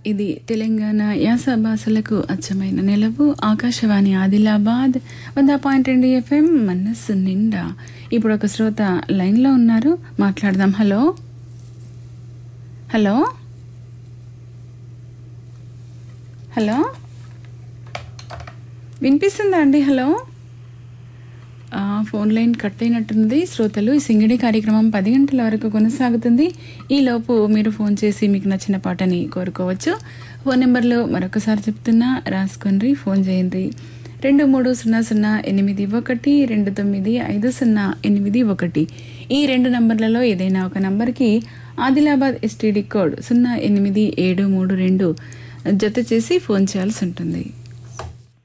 ఇది తెలంగాణ యాస భాషలకు అచ్చమైన నెలవు ఆకాశవాణి ఆదిలాబాద్ 100.2 FM మనస్సు నిండా. ఇప్పుడు ఒక శ్రోత లైన్లో ఉన్నారు, మాట్లాడదాం. హలో హలో హలో వినిపిస్తుందా అండి? హలో, ఫోన్ లైన్ కట్ అయినట్టుంది. శ్రోతలు, ఈ సింగిడి కార్యక్రమం 10 గంటల వరకు కొనసాగుతుంది. ఈలోపు మీరు ఫోన్ చేసి మీకు నచ్చిన పాటని కోరుకోవచ్చు. ఫోన్ నెంబర్లు మరొకసారి చెప్తున్నా, రాసుకోండి, ఫోన్ చేయండి. 230081295081. ఈ 2 నంబర్లలో ఏదైనా ఒక నంబర్కి ఆదిలాబాద్ STD కోడ్ 08732 జత చేసి ఫోన్ చేయాల్సి ఉంటుంది.